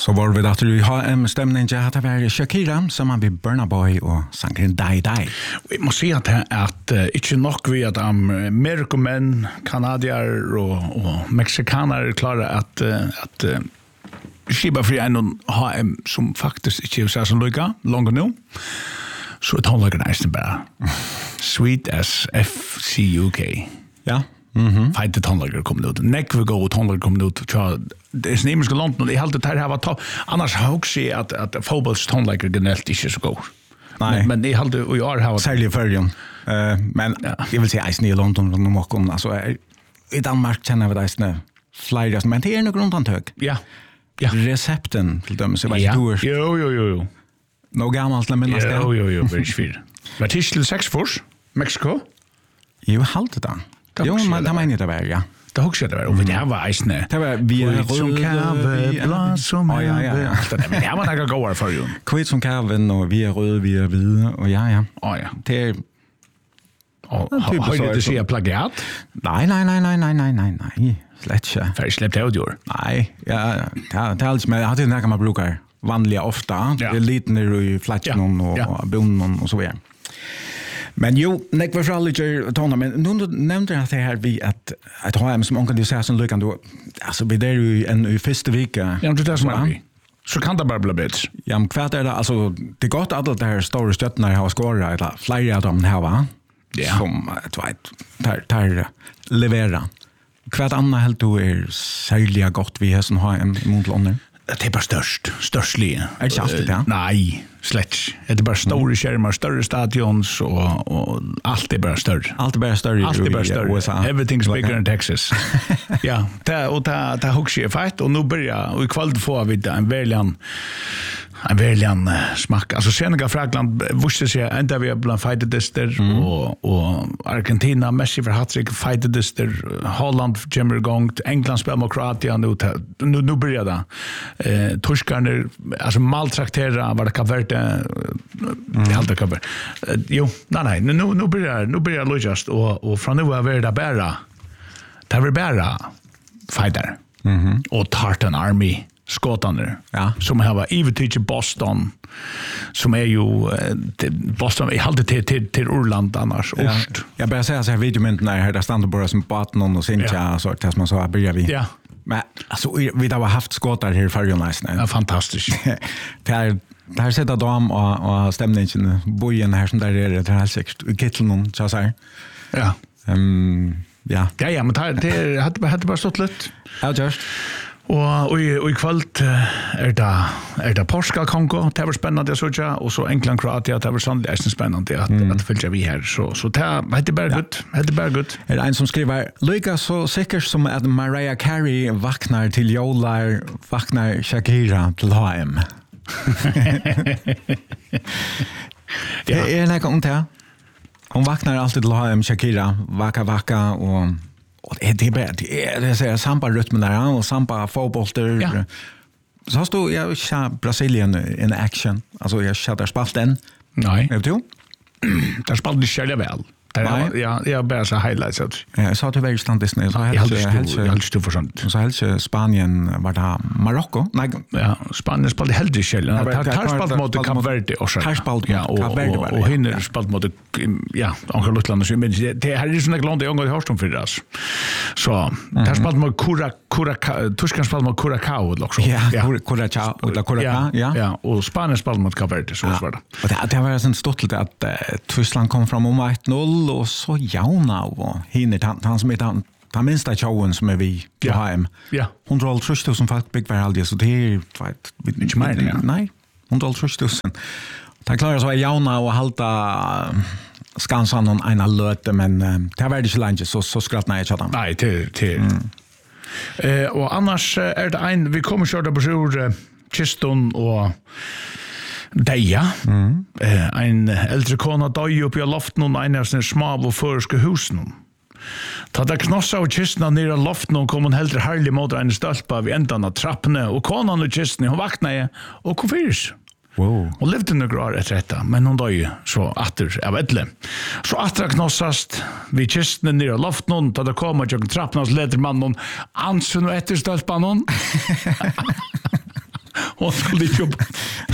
Så var vi datter i HM-stämningen till att det var Shakira som man vid Burna Boy och sangren Die Die. Vi måste säga att inte nog vi att amerikaner, kanadier och mexikaner klarar att skiba för en HM som faktiskt inte är så som lycka långt nu. Så det håller nästan bara Sweet as FCUK. Ja. Fight the tonlager kom ut. Neck we go tonlager kom ut. Det är snimmiska långt och det helt det här var topp. Annars har jag se att fotbolls tonlager generellt inte så god. Nej. Men det helt och jag har särskilt förrjun. Men jag vill säga i London och alltså i Danmark känner vi det snö. Flera men det är nog undantag. Ja. Recepten till dem så var det stort. Jo. Något gammalt när minnas det. Jo, väldigt fint. Var det till 6 fors? Mexico? Jo, halt det. Jo, men det menar det var ja. Det också det var och det var isne. Det var vi som kave, blå som ja. Men det var några goar för ju. Kvitt som kaven och vi är röd, vi är vita och ja. Ja. Det har du se plagiat? Nej. Slett inte. För släppt ut år. Nej, ja, det är alls med att det när man brukar vanliga ofta. Det är lite ner i flatchen och bonden och så vidare. Men jo, när vi föralliger tona, men nu nämnde jag att det här vi att ha som onkel du säger som lyckan då, alltså vi där ju en första vecka. Ja, det är som är så kan det bara bli bit. Ja, men kvart är det, alltså det gott att det här stora stötterna har skårat eller flera av dem här va? Ja. Som tar levera. Kvart annat helt då är särskilt gott vi har som har en mot London. Det är bara störstlig. Är det inte alltid det? Nej, slett. Det är bara stora skärmar, större stadions och allt är bara större. Allt är bara större. USA. Everything's bigger in Texas. Ja, det har också fight och nu börjar i kväll får vi en verkligen smak. Alltså Senegal, Frankland, visste sig ända vi bland fightedister och Argentina, Messi för hattrick fightedister, Holland kommer igång, England spelar mot Kroatien nu börjar det. Torskarna, alltså maltraktera var det kan vara helt det cover. Jo, nej, nu börjar lojast och från nu är det bara fighter. Och Tartan Army skåtaner som har övertygit Boston som är ju Boston är alltid till Orland annars. Jag börjar säga så här videomenten där stannar bara som Boston och Sincha så att man så börjar vi. Ja. Men alltså vi har haft skåtar här för nästan. Ja, fantastiskt. Det här sätter dam och stämningen bojen här som där är det här säkert i kitteln så här. Ja. Ja, men det hade bara stått lite. Ja, just. Och i kvällt är det Portugal Kongo, det var spännande att söka och så England Kroatien, det var sannolikt spännande att följa vi här så det är bara gott. Är det en som skriver lika så säkert som att Mariah Carey vaknar till jolar, vaknar Shakira till HM. Det är något om det. Hon vaknar alltid till HM Shakira, vaka och det är så samma rytmen där och samma fotbollter. Ja. Så stod jag Brasilien in action. Alltså jag chattade spalten. Nej. Vet du? Där spaltade själva väl. Jag bara så highlights ut. Jag sa till Västland Disney så helt för sånt. Så helt Spanien var det Marocko. Nej, ja, Spanien spelade helt i själva. Tar spalt mot Kap Verde och så. Och hinner spalt mot Angola Luftland så men det här är ju såna glada unga Horston för det. Så tar spalt mot Tyskland spalt mot Curacao också. Ja, Curacao. Ja, och Spanien spalt mot Kap Verde så var det. Och det var sån stolt att Tyskland kom fram om 1-0 och så jauna och hinner han som heter han minsta showen som är vi på hem. Ja. 130 000 folk bygg var aldrig så det är inte mer. Nej, 130 000. Han klarar så jauna och halta skansan någon ena löte men det var det inte länge så skrattnar jag chatta. Nej, till. Och annars är det vi kommer köra på sjur Kiston och Deja. En äldre kona døy upp i loften och en av sina små och förska husen. Ta det knossa och kistna ner i loften och kom hon helt härlig mot en stölpa vid ändan av trappene och konan och kistna hon vaknade och kom fyrs. Wow. Hon levde några år efter detta, men hon døy så atter av ädle. Så atter knossast vid kistna ner i loften ta det kom och jag trappene och så leder mannen ansen och etter stölpan hon. hon skulle inte jobba.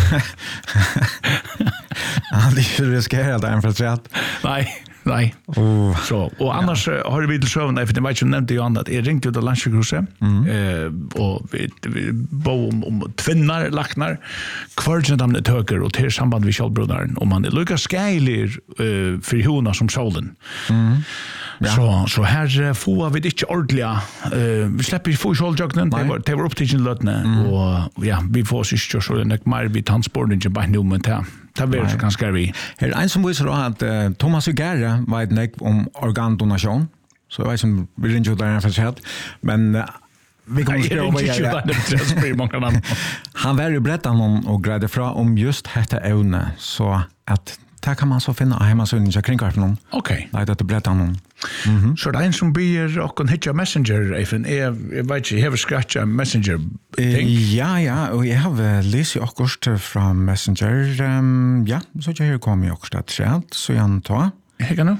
Han riskerar det för att Nej. Så och annars har det vidare så när för det var ju nämnt ju annat. Jag ringde ut av Landsjukhuset och vi bo om tvinnar lacknar kvartsen de töker och till samband med Kjellbrodaren om man lyckas skälir för hona som solen. Ja. Så här får vi inte ordentliga vi släpper få Kjelljöknen det var upptiden lötne och ja vi får syster så det mer vi transporten på nu men det blir så ganska vi. Här en som visar att Thomas Ugera vet nek om organdonation. Så jag vet som vi ringer ut där för att men vi kommer skriva vad han var ju berätta om och grädde fra om just detta ämne så att där kan man så finna hemma så in i kringkarpen. Okej. Nej, det berättar han om. Så det är en som blir och en hitcha messenger even jag vet inte have scratch messenger ja och jag har läst också från messenger ja så jag har kommit också att så jag tar jag kan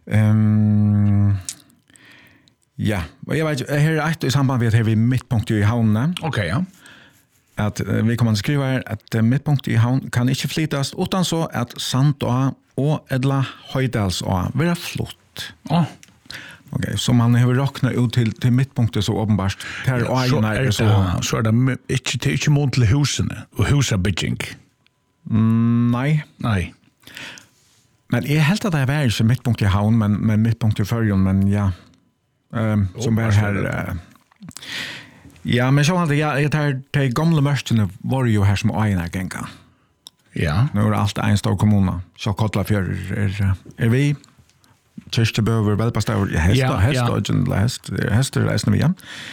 ja och jag vet här är i samband med att vi mittpunkt i havnen. Okej, ja. Att vi kommer att skriva att mittpunkt i havn kan inte flyttas utan så att Sandå och Edla Höjdals och vara flott. Okej, så man har räknat ut till mittpunktet så uppenbart. Så är det inte mot till husen och husabygging. Nej. Men jag helt att det är inte mittpunkt i havn men mittpunkt i förrjun men ja som är här ja, men så hade jag tar de gamla mörsterna var ju här som öarna gänga. Ja. Nu är allt en stor kommun. Så Kotlafjör är vi. Kirstebøver, Velpastaur, Hester resten vi igen.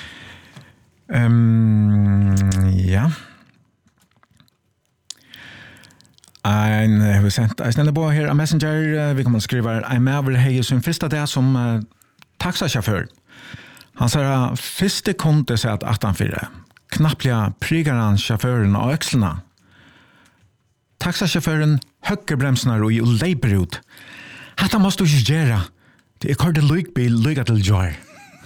Ja. Vi sent en snälla på här Messenger. Vi kommer att skriva en med hej som första dag som taxichaufför. Han sa första kunde säga att 84. Knappliga prigaran chauffören och axlarna. Taxichauffören höcker bremsarna och leper ut. Hatta måste du inte göra. Det är kort lykbil, lycka till jar.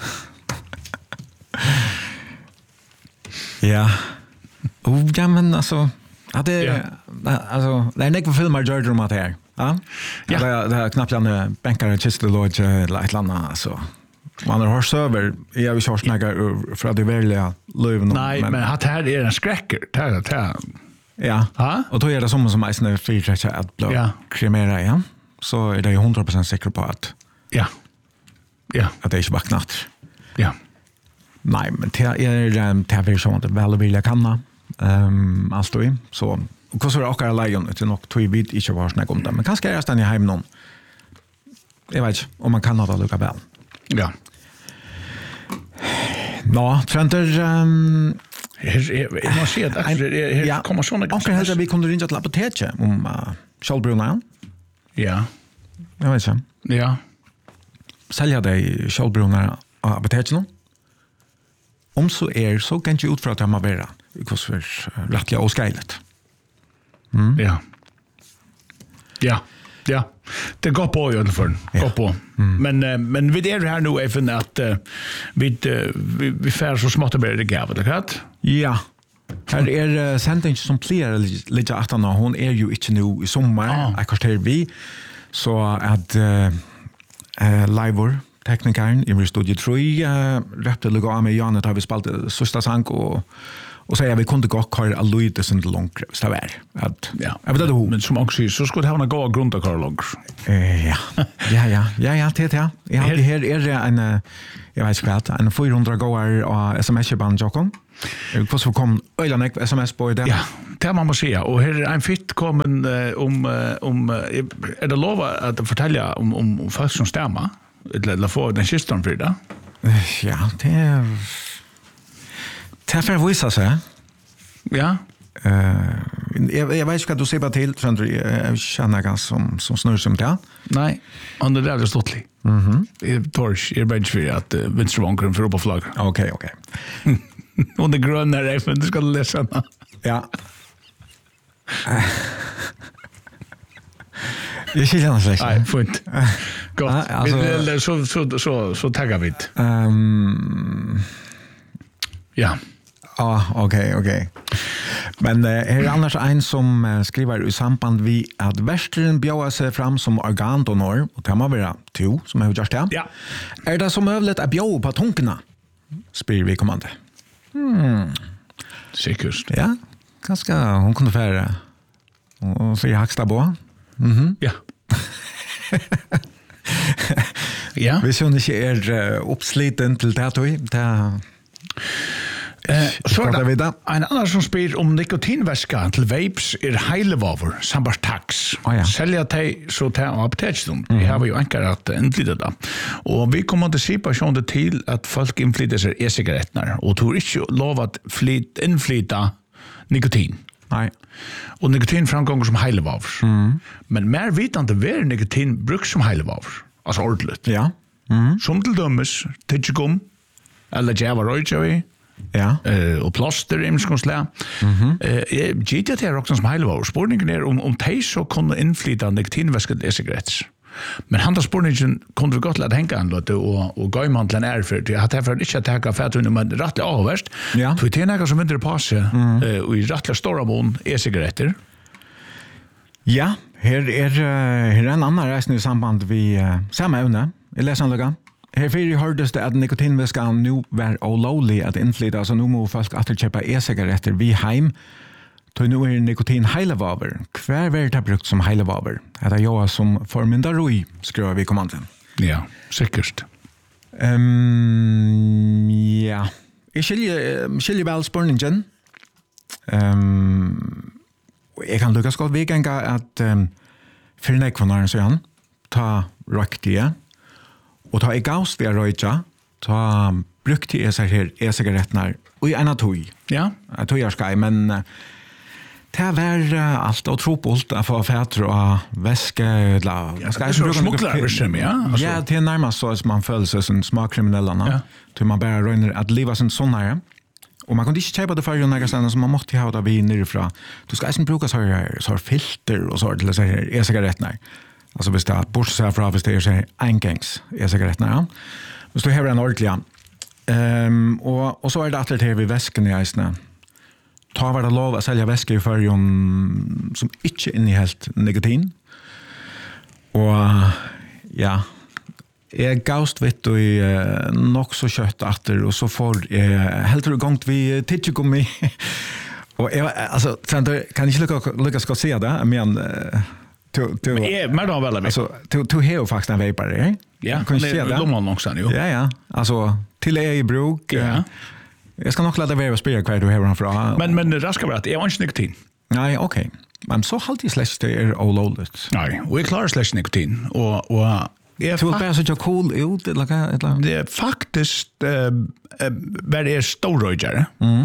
Ja. Ja, men alltså... Det är nekva filmer gjør om at her. Det är knappt en bänkare kistelodge eller ett annat. Alltså. Man har hört över. Jag vill inte snacka för att det är verkliga löven. Nej, men att här är en skräcker. Ja, och då är det som är fyrträckare att bli kremera igen. Så är det 100% säker på att att det inte bara knappt. Ja. Nej, men det är så att det väl vill jag kanna. Allt då så och så är det också lejon till nog två vid inte var snack om det men kanske är det stanna hem någon. Jag vet inte om man kan ha det lika väl. Ja. Nå, trender jag måste se att här kommer såna och kanske vi kunde ringa till apoteket om Kjellbrodaren. Ja. Jag vet inte. Ja. Sälja dig Kjellbrodaren apoteket. Om så är så kan ju utföra att man vara because för rättliga och skejligt. Ja. Det går på i alla fall. Går på. Men vi är här nu även att vi fär så smått det gav det rätt. Ja. Här är sändning som plerar lite att hon är ju inte nu i sommar. Jag kvarter vi så att livor teknikern i studio 3 räppte lugga av med Janet har vi spalt sista sang och säga vi kunde gå kvar allude sen långt så där att jag vet inte men som också så skulle det ha en god grund att köra långt. Ja det jag hade här är det en jag vet inte en 400 gåar och SMS-band Jokon. Jag får så kom öland SMS på det. Ja, det man måste säga och här är en fitt kommen om är det lova att fortälja om folk som stämmer eller få den system för det. Ja, det är för att visa sig. Ja. Jag vet inte vad du ser bara till, jag känner ganska som snurr som det. Nej, och det där är stottlig. Jag tar bench för att vänstervankaren för upp på flagg. Okej. Och det gröna är men du ska läsa. Ja. Jag känner det släkt. Nej, fint. Gott. Så taggar vi det. Ja. Okej. Men är annars en som skriver i samband vi att västern bjöd sig fram som organdonor och det må vara to som har gjort det. Ja. Är det som möjligt att bjöd på tunkorna? Spyr vi kommande. Säkert. Ja, ganska hon kunde färre och så i Hacksta på. Ja. Ja. Hvis hun ikke uppsliten til det, så det en annan som spyr om nikotinväska till vapes heilevaver, sambart tax. Sälja det så ta av apoteken. Vi har ju enkar att inflyta det. Och vi kommer att se på till att folk inflyter sig e-cigaretterna och tror inte lov att inflyta nikotin. Nej. Och nikotin framgångar som heilevaver. Men mer vitande ver nikotin bruks som heilevaver. Alltså ordentligt. Ja. Som till dömes, tidsigum, eller java röjtjavi. Ja. Och plåster i mänskonsläg. Gitt jag till också som heilevaver. Spårningen är om de så kunde inflyta nikotinväsket e-cigaretter. Men han spårningen kunde vi gott lade hänga en lite och gå man till en ärför. Jag hade därför inte att äga fätunum, men rättligt avvärst. Ja. Så det är något som inte på sig och i rättligt stora mån e-cigaretter. Ja, här är en annan resten i samband vi samma ämne. I läsanlaga. Här fyrir hördes det att nikotinväskan nu var olovlig att inflyta, så nu må folk att köpa e-cigaretter vid heim. Så nu är nikotin heilevaver. Kvar är det brukt som heilevaver? Det är jag som förmyndar skriver vi kommanden. Ja, säkert. Ja. Jag skiljer väl spårningen. Jag kan lyckas gott vigänga att för nekvånaren så han ta röktige och ta egaust via röjtja ta brukte e-cigaretterna och i ena tog. Ja. Tog jag ska, men det var allt och tropult att få fätter och väska eller det är så smugglarbestäm, ja. Alltså. Ja, det är närmast så att man följer sig som småkriminellerna. Ja. Till man bara röjner att leva sin sånare. Och man kunde inte köpa det för några ställen som man måste ha det vid nerifrån. Du ska inte bruka så här filter och så till att säga e-cigaretterna. Alltså hvis det er bortsett fra hvis det er engängs e-cigaretterna. Ja. Hvis du hever en ordentlig. Og så er det alltid her ved væsken i eisene. Ta var det lov å selge væske i førjon som ikke innehelt nikotin. Og ja, jeg gavst vitt og nok så kjøtt atter, og så får jeg helt og gongt vi tidsigummi. Og jeg, altså, kan ikke lykkes å se det, men men då väl alltså to heo faktiskt en vapor, ja, kan se det lomman också nu. Ja, alltså till i bruk. Ja. Jag ska nog låta vara spela kvar du har från. Men raska vart är inte nikotin. Nej, okej. Men så halt i slash det är all old. Nej, vi klarar slash nikotin och jag tror bara så jag cool ut eller det är faktiskt vad det är storröjare.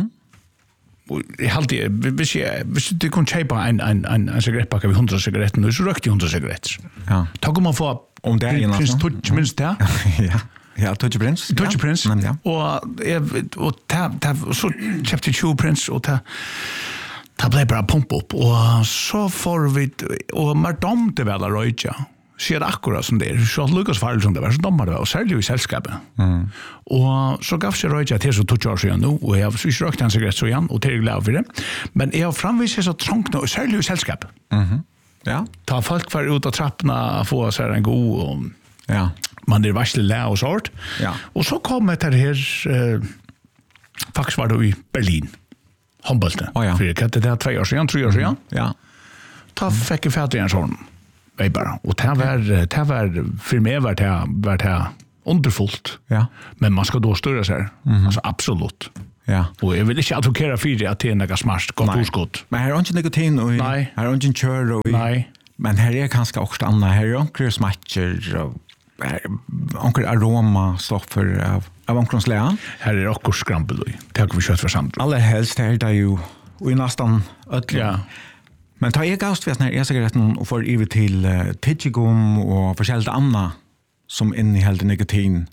Jag hade hvis du kunde köpa en cigarettpacka vid 100 cigaretter nu så rökte 100 cigaretter. Ja. Då kommer man få om det är prins touch minst där. Ja. Ja, touch prince. Touch prince. Ja. Och så köpte 20 prince och ta blev bara pumpa upp och så får vi och Martom det väl röja. Ser akkurat som det är. Så Lucas Farrell som det var så domar det och särskilt i sällskapet. Och så gav sig röja till så 2 år sedan nu och jag har så rökt en cigarett så igen och till glad för det. Men jag har framvisat så trångt och särskilt i sällskapet. Ja. Ta folk för ut av trapporna få så en god och ja. Man är varsel lä och sort. Ja. Och så kommer det här faktiskt var det i Berlin. Humboldt. Ja. För det är 2 år sedan, 3 år sedan. Ja. Ta fick jag färdig en sån. Bara. Och det var för mig var det underfullt. Ja. Men man ska då störa sig. Alltså absolut. Ja. Och jag vill inte advokera för det att det är något smart gott oskott. Men här är inte nikotin och nej. Här är inte kör och nej. Men här är kanske också annat. Här är onkel smatcher och onkel aroma stoffer av onkelns lä. Här är också skrampel. Det har vi kört för samt. Alla helst här där ju och i nästan öll. Ja. Men ta jag avst när e-cigaretten och får över till tidsigum och försäljt annat som innehåller nikotin.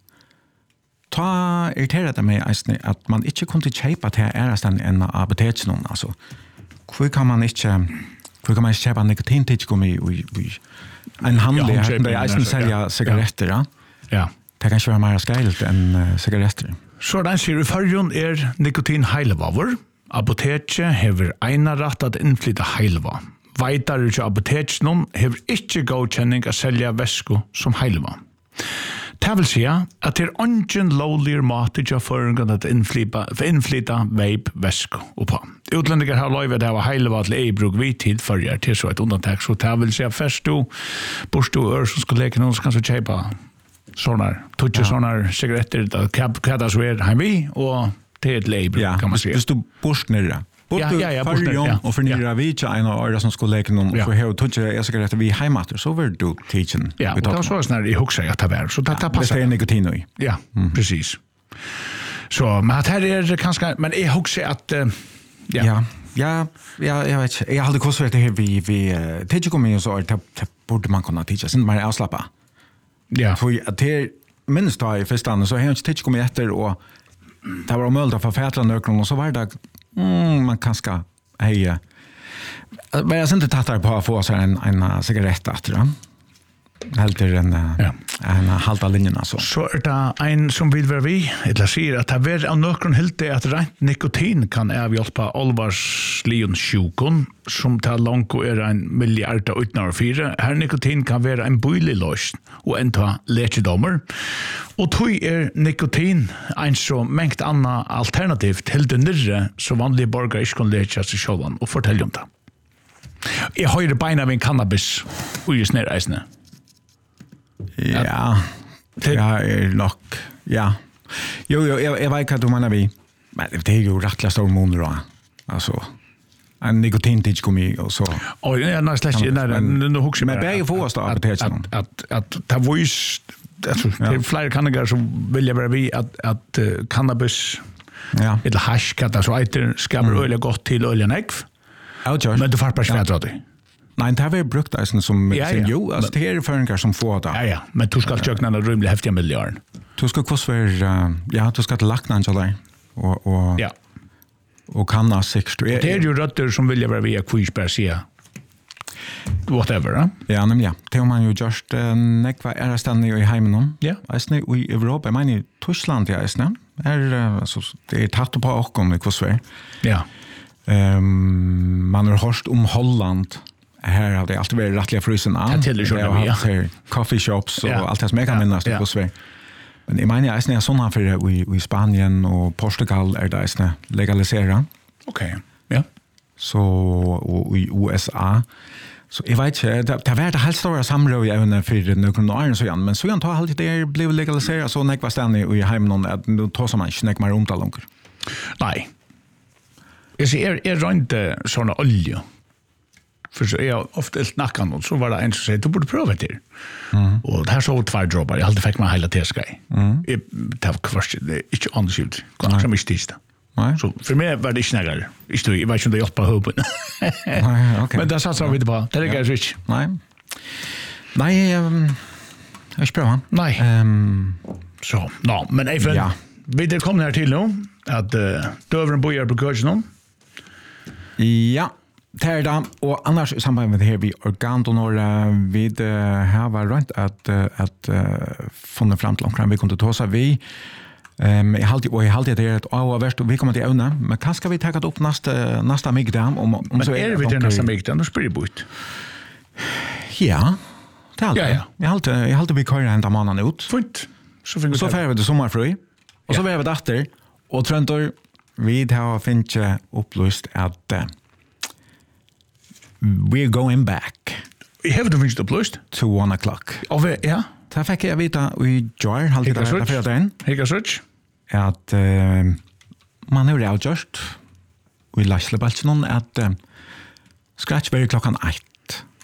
Ta irriterat mig att man inte kunde köpa det här ärastan än av apoteken. Alltså, hur kan man inte köpa nikotin tidsigum i en handel där jag säljer cigaretter? Ja. Det kan inte vara mer skadligt än cigaretter. Så den ser i förrjun är nikotin heilevaver. apoteket hever eina rett at innflytta heilva. Veitar ikke apoteket noen hever ikke godkjenning å selja væsko som heilva. Det vil si at det ingen lovligere måte til føringen at innflytta veip væsko oppa. Utlendinger har lov at det var heilva til eibruk vidtid førjer til så et undantak, så det vil si at først du, bort du som skulle leke noen, så kan du kjøpe sånne, tutsi sånne sigaretter, hva det så heim vi, og det et leibruk, kan man si. Hvis du bort nere, og fornyrra vi ikke en av året som skulle leke noen, for her og tutsi jeg sigaretter vi heimater, så vil du teachen. Ja, og det var så sånn jeg husker at det var, så det passer. Det er nikotin i. Ja, precis. Så, men at her kanskje, men jeg husker at, Ja, jeg vet ikke. Jeg hadde kostet det her vi tidlig kom i, så det borde man kunne tidlig, sånn bare avslappa. Ja. For det minst da i første så har jeg ikke tidlig kommet etter, og det var omøyligt å få fætla nøkron, og så var det man kanskje hei men jeg synes ikke tatt der på å få seg en sigarett etter helt en halva linjen altså. Så det en som vil være vi eller sier at det er av nøkron helt at rent nikotin kan avhjelpe alvarslionsjukon som tar langt og en milliard og 4. Her nikotin kan være en bøylig løs og en ta lekedommer. Og tog nikotin en så mengt anna alternativ til det nyrre så vanlige borgere ikke kan leke seg selv og fortelle om det. Jeg høyre beina av en cannabis og just nere eisene. Ja, det nok, ja. Jo, jeg vet hva du mener vi, men det er jo rettelig stor måneder da, altså. En nikotin-tids kom i, og så. Ja, nei, slett ikke, nå husker jeg men begge få oss da, at det var just, det er flere kandidater som vil være vi at cannabis, eller hash, det så eiter, skaper øyelig godt til øyelig negv, men du får bare svært av det. Nei, det har vi brukt det som medicin. Jo, altså det er føringer som får det. Ja, men du skal kjøkne en rymlig heftige milliarden. Du skal du skal til lakna til deg, og kanna sikkert. Det er jo røtter som vil være via kvistbær sida. Whatever, Ja, nemlig, ja. Det har man jo gjort nekva stedene i heimen. Ja. Eisne i Europa, jeg mener i Tyskland, eisne. Det er tatt på åkken i kvistbær. Ja. Man har hørt om Holland. Her har det alltid vært rettelig frysen an. Det har hatt coffee shops og alt det som jeg kan minnes til Kosovo. Men jeg mener jeg er sånn her for i Spanien og Portugal det legaliseret. Ok, ja. Så og i USA. Så jeg vet ikke, det har vært helt store samrøv i evne for noen år så igjen, men så igjen tar alltid det ble legaliseret så nekva stedet i heimen at nå tar man ikke nekva mer omtale langer. Nei. Jeg sier, jeg rønte sånne olje. For så jeg ofte snakket og så var det en som sier, du burde prøve det. Og det her så 2 dråper, jeg alltid fikk meg hele teskei. Det var kvart, det er ikke annerledes ut. Godt nok som ikke tidsdag. Så for meg var det ikke nærmere. Jeg vet ikke om det hjelper hopen. Men det satser vi det på. Det er ikke ikke. Nei, jeg ikke prøver. Nei. Så, men Eifen, vi er kommet her til nå, at døveren bor på køkken. Ja. Det er da, og annars i samband med det her vi organdonorer vi har vært rundt at funnet frem til omkring vi kunne ta seg vi jeg halte det et av og verst og vi kommer til evne men hva skal vi ta opp neste migdam men vi til neste migdam? Du spør jeg bort ja, det er alt jeg halte vi kører enda mannen ut fint så fer vi til sommerfrøy og så var vi datter og trøntor vi har finnet opplyst at we're going back. Have du finished uplost? To 1 o'clock. Ja. Da fikk jeg vite i jar, halvtid der for den. Hikka such? At man har avgjort i Laslebalsen at scratch very klokkan 8.